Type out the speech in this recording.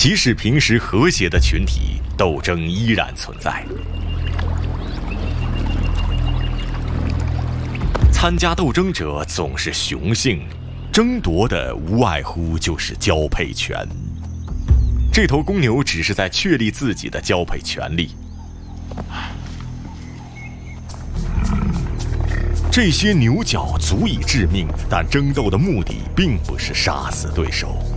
即使平时和谐的群体，斗争依然存在。参加斗争者总是雄性，争夺的无外乎就是交配权。这头公牛只是在确立自己的交配权利。这些牛角足以致命，但争斗的目的并不是杀死对手。